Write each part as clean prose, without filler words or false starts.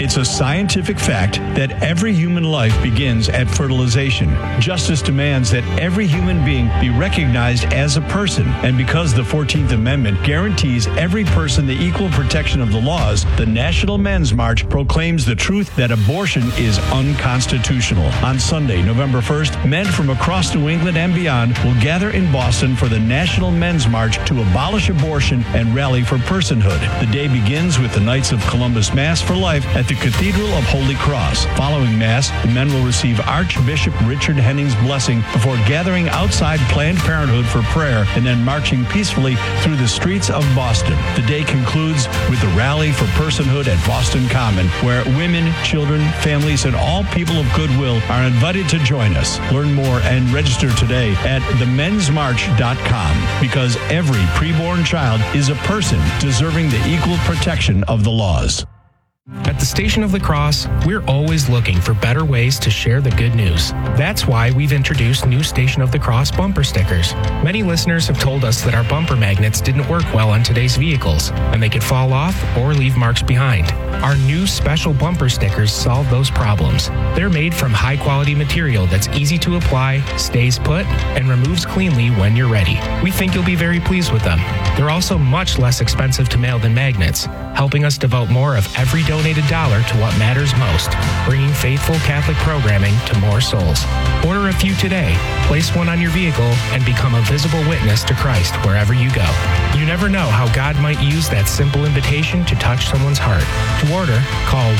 It's a scientific fact that every human life begins at fertilization. Justice demands that every human being be recognized as a person. And because the 14th Amendment guarantees every person the equal protection of the laws, the National Men's March proclaims the truth that abortion is unconstitutional. On Sunday, November 1st, men from across New England and beyond will gather in Boston for the National Men's March to abolish abortion and rally for personhood. The day begins with the Knights of Columbus Mass for Life at the Cathedral of Holy Cross. Following Mass, the men will receive Archbishop Richard Henning's blessing before gathering outside Planned Parenthood for prayer and then marching peacefully through the streets of Boston. The day concludes with the Rally for Personhood at Boston Common, where women, children, families, and all people of goodwill are invited to join us. Learn more and register today at themensmarch.com, because every preborn child is a person deserving the equal protection of the laws. At the Station of the Cross, we're always looking for better ways to share the good news. That's why we've introduced new Station of the Cross bumper stickers. Many listeners have told us that our bumper magnets didn't work well on today's vehicles, and they could fall off or leave marks behind. Our new special bumper stickers solve those problems. They're made from high-quality material that's easy to apply, stays put, and removes cleanly when you're ready. We think you'll be very pleased with them. They're also much less expensive to mail than magnets, helping us devote more of every donated dollar to what matters most, bringing faithful Catholic programming to more souls. Order a few today, place one on your vehicle, and become a visible witness to Christ wherever you go. You never know how God might use that simple invitation to touch someone's heart. To order, call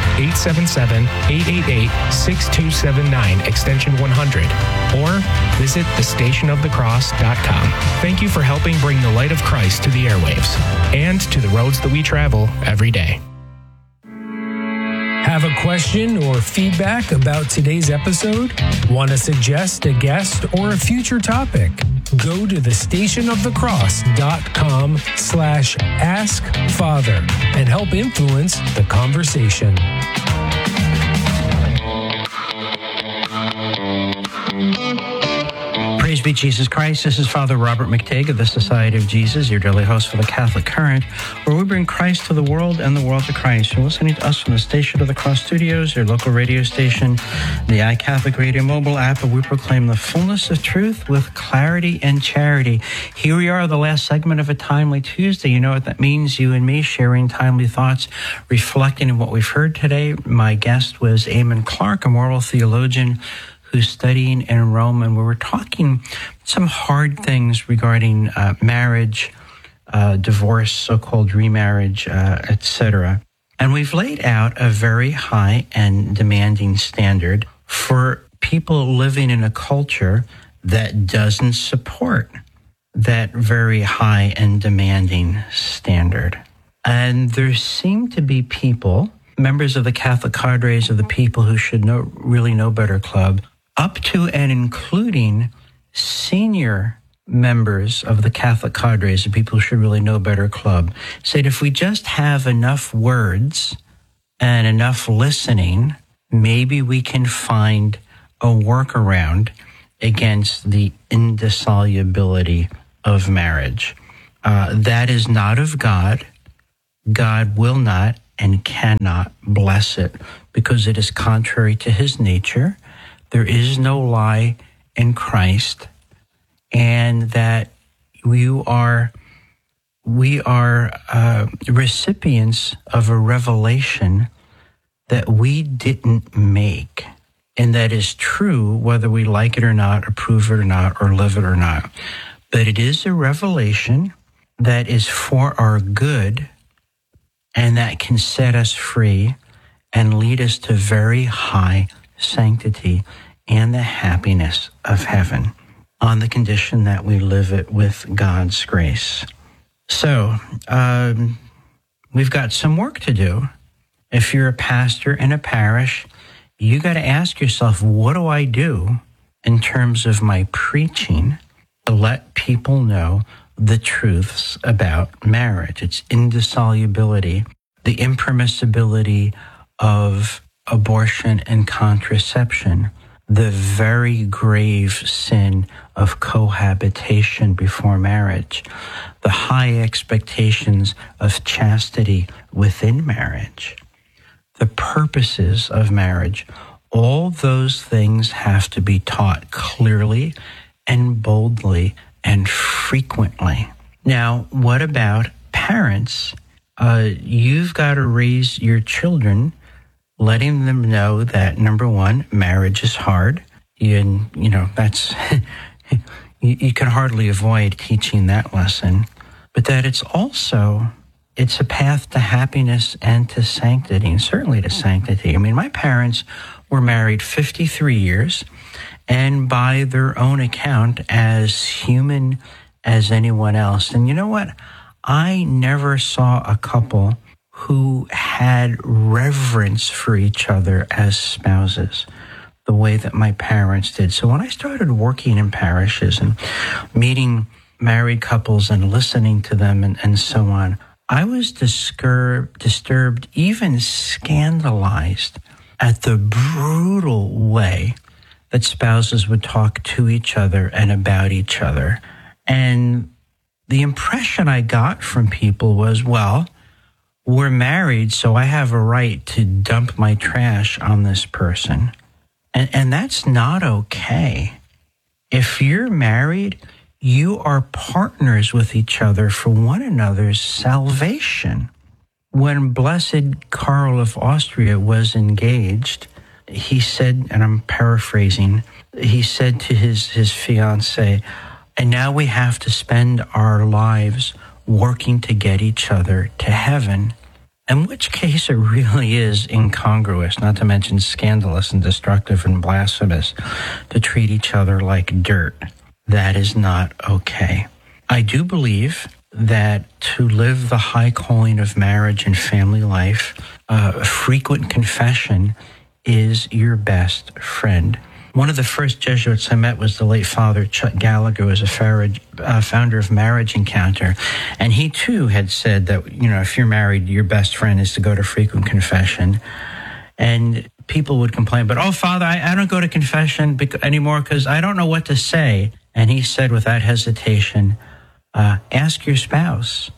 1-877-888-6279, extension 100, or visit thestationofthecross.com. Thank you for helping bring the light of Christ to the airwaves and to the roads that we travel every day. Have a question or feedback about today's episode? Want to suggest a guest or a future topic? Go to thestationofthecross.com/askfather and help influence the conversation. Praise be Jesus Christ. This is Father Robert McTague of the Society of Jesus, your daily host for the Catholic Current, where we bring Christ to the world and the world to Christ. You're listening to us from the Station of the Cross Studios, your local radio station, the iCatholic Radio mobile app, where we proclaim the fullness of truth with clarity and charity. Here we are, the last segment of a Timely Tuesday. You know what that means, you and me sharing timely thoughts, reflecting on what we've heard today. My guest was Eamon Clark, a moral theologian who's studying in Rome, and we were talking some hard things regarding marriage, divorce, so-called remarriage, etc. And we've laid out a very high and demanding standard for people living in a culture that doesn't support that very high and demanding standard. And there seem to be people, members of the Catholic cadres of the People Who Should Really Know Better Club, up to and including senior members of the Catholic cadres, the People Who Should Really Know Better Club, said if we just have enough words and enough listening, maybe we can find a workaround against the indissolubility of marriage. That is not of God. God will not and cannot bless it because it is contrary to his nature. There is no lie in Christ, and that we are recipients of a revelation that we didn't make, and that is true whether we like it or not, approve it or not, or live it or not. But it is a revelation that is for our good, and that can set us free and lead us to very high sanctity and the happiness of heaven, on the condition that we live it with God's grace. So, we've got some work to do. If you're a pastor in a parish, you got to ask yourself, what do I do in terms of my preaching to let people know the truths about marriage, its indissolubility, the impermissibility of abortion and contraception, the very grave sin of cohabitation before marriage, the high expectations of chastity within marriage, the purposes of marriage. All those things have to be taught clearly and boldly and frequently. Now, what about parents? You've got to raise your children, letting them know that, number one, marriage is hard. That's you can hardly avoid teaching that lesson, but that it's a path to happiness and to sanctity, and certainly to sanctity. I mean, my parents were married 53 years, and by their own account, as human as anyone else. And you know what? I never saw a couple who had reverence for each other as spouses the way that my parents did. So when I started working in parishes and meeting married couples and listening to them and so on, I was disturbed, even scandalized at the brutal way that spouses would talk to each other and about each other. And the impression I got from people was, well, we're married, so I have a right to dump my trash on this person. And that's not okay. If you're married, you are partners with each other for one another's salvation. When Blessed Karl of Austria was engaged, he said, and I'm paraphrasing, he said to his fiancée, and now we have to spend our lives working to get each other to heaven. In which case it really is incongruous, not to mention scandalous and destructive and blasphemous, to treat each other like dirt. That is not okay. I do believe that to live the high calling of marriage and family life, frequent confession is your best friend. One of the first Jesuits I met was the late Father Chuck Gallagher, who was a founder of Marriage Encounter. And he too had said that, if you're married, your best friend is to go to frequent confession. And people would complain, but, oh, Father, I don't go to confession anymore because I don't know what to say. And he said without hesitation, ask your spouse.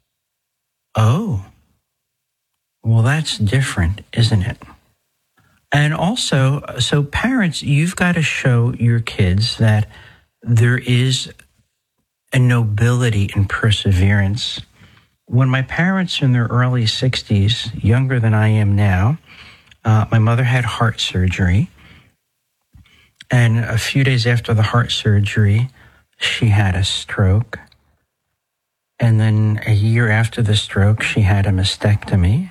Oh, well, that's different, isn't it? And also, so parents, you've got to show your kids that there is a nobility in perseverance. When my parents were in their early 60s, younger than I am now, my mother had heart surgery. And a few days after the heart surgery, she had a stroke. And then a year after the stroke, she had a mastectomy.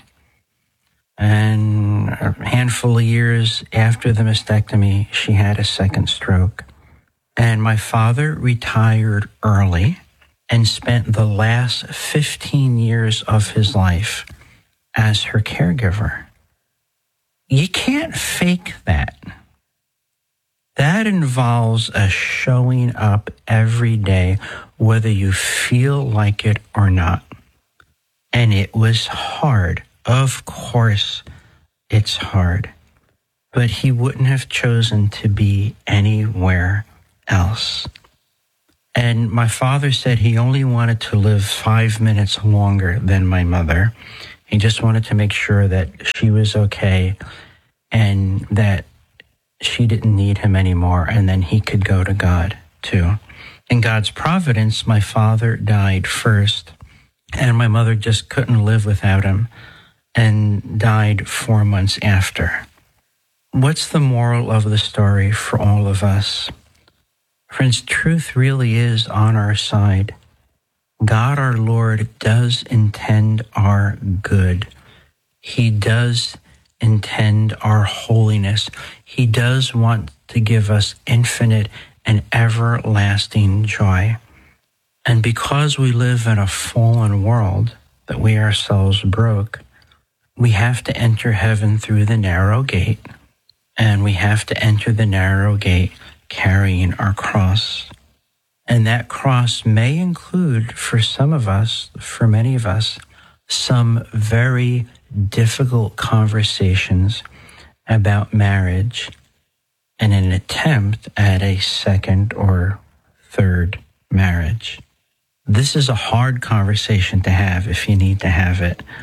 And a handful of years after the mastectomy, she had a second stroke. And my father retired early and spent the last 15 years of his life as her caregiver. You can't fake that. That involves a showing up every day, whether you feel like it or not. And it was hard. Of course, it's hard. But he wouldn't have chosen to be anywhere else. And my father said he only wanted to live 5 minutes longer than my mother. He just wanted to make sure that she was okay and that she didn't need him anymore, and then he could go to God too. In God's providence, my father died first, and my mother just couldn't live without him and died 4 months after. What's the moral of the story for all of us? Friends, truth really is on our side. God our Lord does intend our good. He does intend our holiness. He does want to give us infinite and everlasting joy. And because we live in a fallen world that we ourselves broke, we have to enter heaven through the narrow gate, and we have to enter the narrow gate carrying our cross. And that cross may include, for some of us, for many of us, some very difficult conversations about marriage and an attempt at a second or third marriage. This is a hard conversation to have if you need to have it.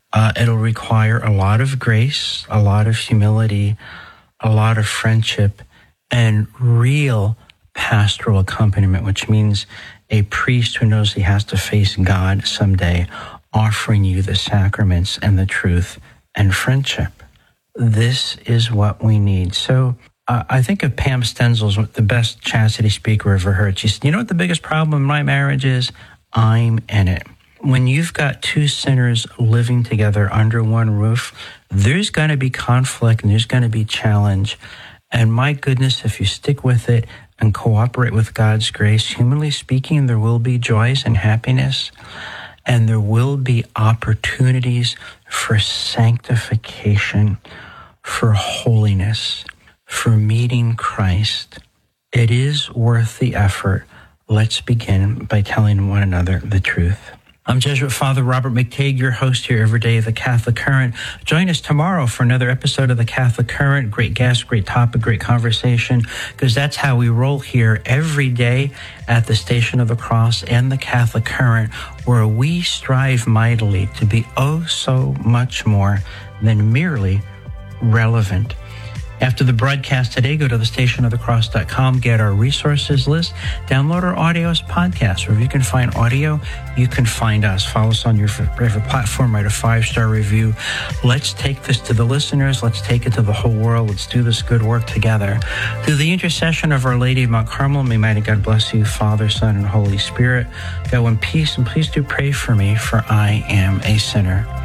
It'll require a lot of grace, a lot of humility, a lot of friendship, and real pastoral accompaniment, which means a priest who knows he has to face God someday, offering you the sacraments and the truth and friendship. This is what we need. So I think of Pam Stenzel's the best chastity speaker I've ever heard. She said, you know what the biggest problem in my marriage is? I'm in it. When you've got two sinners living together under one roof, there's going to be conflict and there's going to be challenge. And my goodness, if you stick with it and cooperate with God's grace, humanly speaking, there will be joys and happiness, and there will be opportunities for sanctification, for holiness, for meeting Christ. It is worth the effort. Let's begin by telling one another the truth. I'm Jesuit Father Robert McTeigue, your host here every day of the Catholic Current. Join us tomorrow for another episode of the Catholic Current. Great guest, great topic, great conversation, because that's how we roll here every day at the Station of the Cross and the Catholic Current, where we strive mightily to be oh so much more than merely relevant. After the broadcast today, go to thestationofthecross.com, get our resources list, download our audio as podcasts. Wherever you can find audio, you can find us. Follow us on your favorite platform, write a 5-star review. Let's take this to the listeners. Let's take it to the whole world. Let's do this good work together. Through the intercession of Our Lady of Mount Carmel, may mighty God bless you, Father, Son, and Holy Spirit. Go in peace, and please do pray for me, for I am a sinner.